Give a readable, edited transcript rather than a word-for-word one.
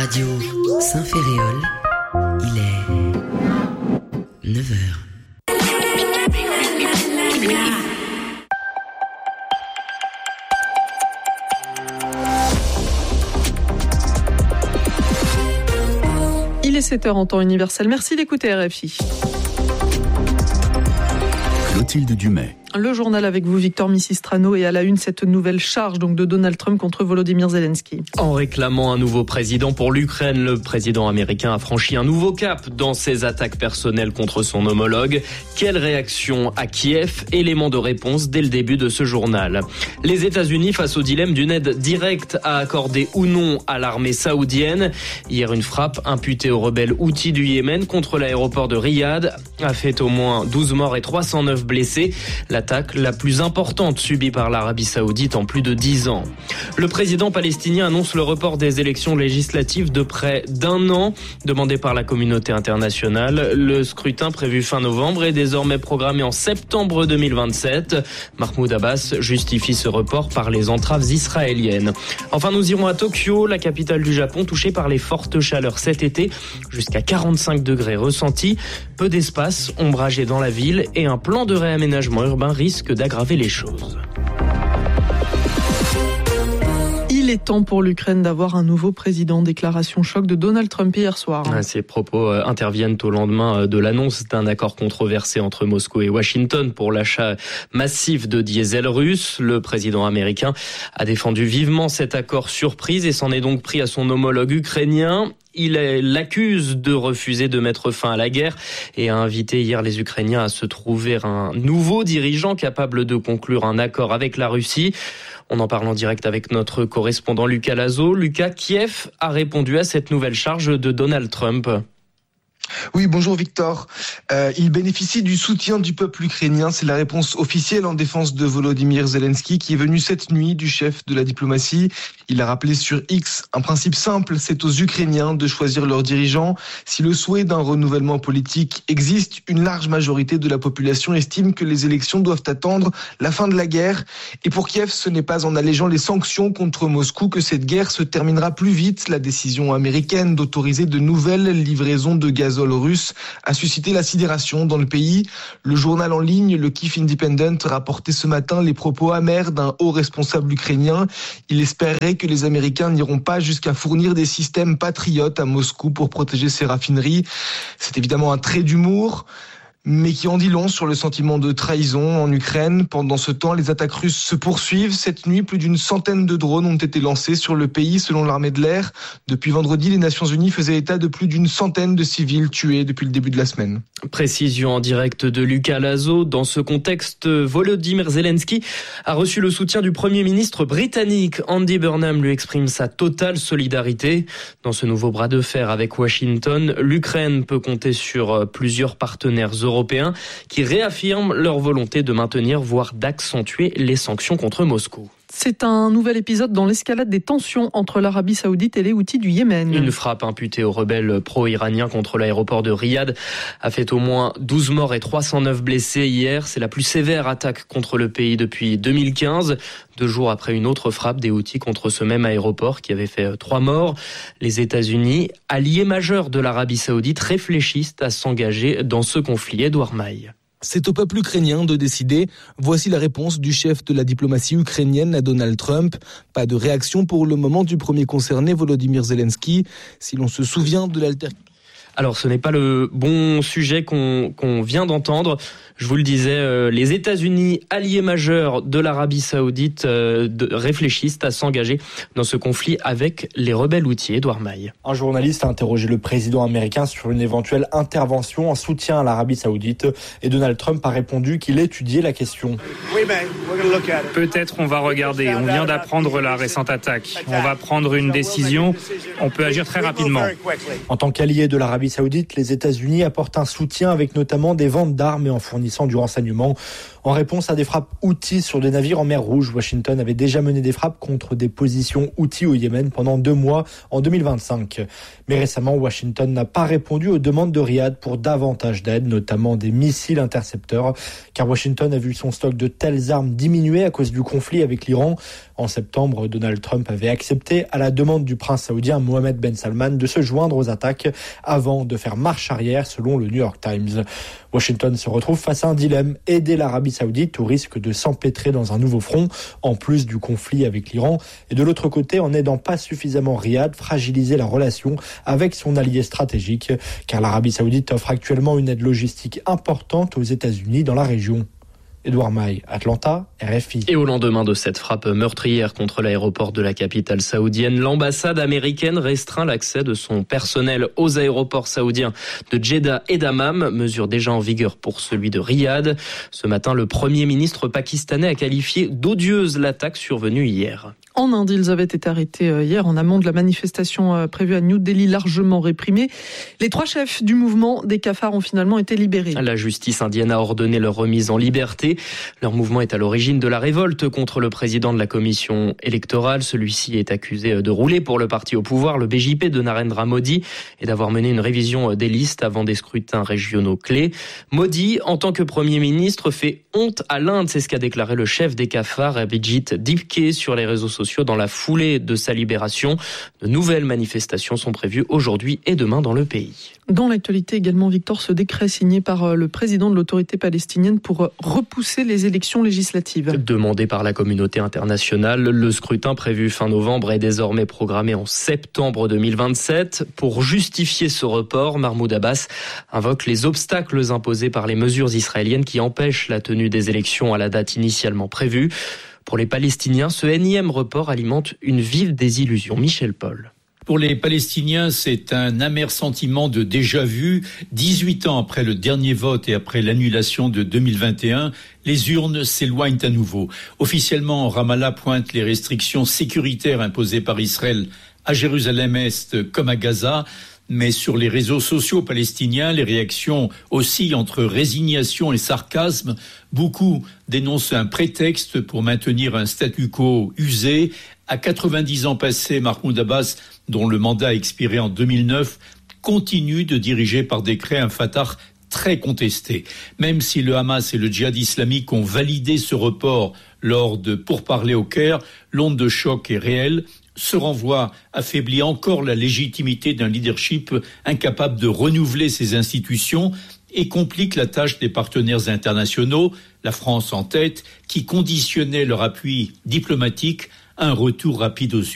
Radio Saint-Ferréol, il est 9h. Il est 7h en temps universel. Merci d'écouter RFI. Clotilde Dumais. Le journal avec vous, Victor Missistrano, et à la une, cette nouvelle charge donc de Donald Trump contre Volodymyr Zelensky. En réclamant un nouveau président pour l'Ukraine, le président américain a franchi un nouveau cap dans ses attaques personnelles contre son homologue. Quelle réaction à Kiev? Élément de réponse dès le début de ce journal. Les États-Unis face au dilemme d'une aide directe à accorder ou non à l'armée saoudienne. Hier, une frappe imputée aux rebelles Houthis du Yémen contre l'aéroport de Riyad a fait au moins 12 morts et 309 blessés. L'attaque la plus importante subie par l'Arabie Saoudite en plus de 10 ans. Le président palestinien annonce le report des élections législatives de près d'un an, demandé par la communauté internationale. Le scrutin prévu fin novembre est désormais programmé en septembre 2027. Mahmoud Abbas justifie ce report par les entraves israéliennes. Enfin, nous irons à Tokyo, la capitale du Japon, touchée par les fortes chaleurs cet été, jusqu'à 45 degrés ressentis. Peu d'espace ombragé dans la ville et un plan de réaménagement urbain risque d'aggraver les choses. Il est temps pour l'Ukraine d'avoir un nouveau président. Déclaration choc de Donald Trump hier soir. Ces propos interviennent au lendemain de l'annonce d'un accord controversé entre Moscou et Washington pour l'achat massif de diesel russe. Le président américain a défendu vivement cet accord surprise et s'en est donc pris à son homologue ukrainien. Il l'accuse de refuser de mettre fin à la guerre et a invité hier les Ukrainiens à se trouver un nouveau dirigeant capable de conclure un accord avec la Russie. On en parle en direct avec notre correspondant Lucas Lazo. Lucas, Kiev a répondu à cette nouvelle charge de Donald Trump. Oui, bonjour Victor. Il bénéficie du soutien du peuple ukrainien. C'est la réponse officielle en défense de Volodymyr Zelensky qui est venu cette nuit du chef de la diplomatie. Il a rappelé sur X un principe simple, c'est aux Ukrainiens de choisir leurs dirigeants. Si le souhait d'un renouvellement politique existe, une large majorité de la population estime que les élections doivent attendre la fin de la guerre. Et pour Kiev, ce n'est pas en allégeant les sanctions contre Moscou que cette guerre se terminera plus vite. La décision américaine d'autoriser de nouvelles livraisons de gazole russe a suscité la sidération dans le pays. Le journal en ligne, le Kyiv Independent, rapportait ce matin les propos amers d'un haut responsable ukrainien. Il espérait que les Américains n'iront pas jusqu'à fournir des systèmes patriotes à Moscou pour protéger ses raffineries. C'est évidemment un trait d'humour, mais qui en dit long sur le sentiment de trahison en Ukraine. Pendant ce temps, les attaques russes se poursuivent. Cette nuit, plus d'une centaine de drones ont été lancés sur le pays, selon l'armée de l'air. Depuis vendredi, les Nations Unies faisaient état de plus d'une centaine de civils tués depuis le début de la semaine. Précision en direct de Lucas Lazo. Dans ce contexte, Volodymyr Zelensky a reçu le soutien du Premier ministre britannique. Andy Burnham lui exprime sa totale solidarité. Dans ce nouveau bras de fer avec Washington, l'Ukraine peut compter sur plusieurs partenaires européens qui réaffirment leur volonté de maintenir, voire d'accentuer les sanctions contre Moscou. C'est un nouvel épisode dans l'escalade des tensions entre l'Arabie Saoudite et les Houthis du Yémen. Une frappe imputée aux rebelles pro-iraniens contre l'aéroport de Riyad a fait au moins 12 morts et 309 blessés hier. C'est la plus sévère attaque contre le pays depuis 2015, 2 jours après une autre frappe des Houthis contre ce même aéroport qui avait fait 3 morts. Les États-Unis, alliés majeurs de l'Arabie Saoudite, réfléchissent à s'engager dans ce conflit. Édouard Maille. C'est au peuple ukrainien de décider. Voici la réponse du chef de la diplomatie ukrainienne à Donald Trump. Pas de réaction pour le moment du premier concerné, Volodymyr Zelensky. Si l'on se souvient de l'altercation. Alors, ce n'est pas le bon sujet qu'on vient d'entendre. Je vous le disais, les États-Unis, alliés majeurs de l'Arabie Saoudite, réfléchissent à s'engager dans ce conflit avec les rebelles Houthis. Édouard Maille. Un journaliste a interrogé le président américain sur une éventuelle intervention en soutien à l'Arabie Saoudite et Donald Trump a répondu qu'il étudiait la question. Peut-être on va regarder. On vient d'apprendre la récente attaque. On va prendre une décision. On peut agir très rapidement. En tant qu'allié de l'Arabie l'Arabie Saoudite, les États-Unis apportent un soutien avec notamment des ventes d'armes et en fournissant du renseignement. En réponse à des frappes Houthis sur des navires en mer Rouge, Washington avait déjà mené des frappes contre des positions Houthis au Yémen pendant 2 mois en 2025. Mais récemment, Washington n'a pas répondu aux demandes de Riyad pour davantage d'aide, notamment des missiles intercepteurs, car Washington a vu son stock de telles armes diminuer à cause du conflit avec l'Iran. En septembre, Donald Trump avait accepté, à la demande du prince saoudien Mohammed Ben Salman, de se joindre aux attaques avant de faire marche arrière, selon le New York Times. Washington se retrouve face à un dilemme, aider l'Arabie Saoudite au risque de s'empêtrer dans un nouveau front, en plus du conflit avec l'Iran, et de l'autre côté, en n'aidant pas suffisamment Riyad, fragiliser la relation avec son allié stratégique, car l'Arabie Saoudite offre actuellement une aide logistique importante aux États-Unis dans la région. Édouard Maille, Atlanta, RFI. Et au lendemain de cette frappe meurtrière contre l'aéroport de la capitale saoudienne, l'ambassade américaine restreint l'accès de son personnel aux aéroports saoudiens de Jeddah et d'Hammam, mesure déjà en vigueur pour celui de Riyad. Ce matin, le Premier ministre pakistanais a qualifié d'odieuse l'attaque survenue hier. En Inde, ils avaient été arrêtés hier en amont de la manifestation prévue à New Delhi, largement réprimée. Les 3 chefs du mouvement des cafards ont finalement été libérés. La justice indienne a ordonné leur remise en liberté. Leur mouvement est à l'origine de la révolte contre le président de la commission électorale. Celui-ci est accusé de rouler pour le parti au pouvoir, le BJP de Narendra Modi, et d'avoir mené une révision des listes avant des scrutins régionaux clés. Modi, en tant que Premier ministre, fait honte à l'Inde. C'est ce qu'a déclaré le chef des cafards, Abhijit Dipke, sur les réseaux sociaux. Dans la foulée de sa libération, de nouvelles manifestations sont prévues aujourd'hui et demain dans le pays. Dans l'actualité également, Victor, ce décret signé par le président de l'autorité palestinienne pour repousser les élections législatives. Demandé par la communauté internationale, le scrutin prévu fin novembre est désormais programmé en septembre 2027. Pour justifier ce report, Mahmoud Abbas invoque les obstacles imposés par les mesures israéliennes qui empêchent la tenue des élections à la date initialement prévue. Pour les Palestiniens, ce énième report alimente une vive désillusion. Michel Paul. Pour les Palestiniens, c'est un amer sentiment de déjà-vu. 18 ans après le dernier vote et après l'annulation de 2021, les urnes s'éloignent à nouveau. Officiellement, Ramallah pointe les restrictions sécuritaires imposées par Israël à Jérusalem-Est comme à Gaza. Mais sur les réseaux sociaux palestiniens, les réactions oscillent entre résignation et sarcasme. Beaucoup dénoncent un prétexte pour maintenir un statu quo usé. À 90 ans passés, Mahmoud Abbas, dont le mandat a expiré en 2009, continue de diriger par décret un Fatah très contesté. Même si le Hamas et le djihad islamique ont validé ce report lors de pourparlers au Caire, l'onde de choc est réelle. Ce renvoi affaiblit encore la légitimité d'un leadership incapable de renouveler ses institutions et complique la tâche des partenaires internationaux, la France en tête, qui conditionnait leur appui diplomatique à un retour rapide aux urnes.